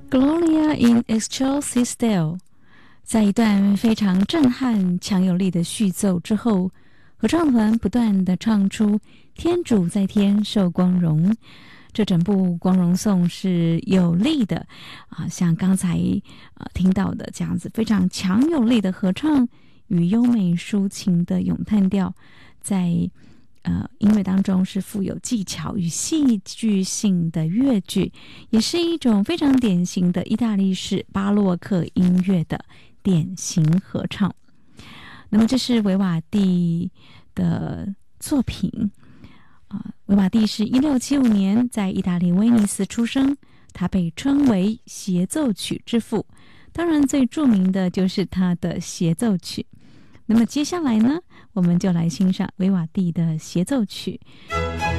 Gloria in Excelsis Deo， 在一段非常震撼、强有力的序奏之后，合唱团不断地唱出天主在天受光荣。这整部光荣颂是有力的像刚才听到的这样子非常强有力的合唱与优美抒情的咏叹调，在音乐当中是富有技巧与戏剧性的乐句，也是一种非常典型的意大利式巴洛克音乐的典型合唱。那么这是维瓦第的作品维瓦第是1675年在意大利威尼斯出生，他被称为协奏曲之父，当然最著名的就是他的协奏曲。那么接下来呢，我们就来欣赏维瓦第的协奏曲。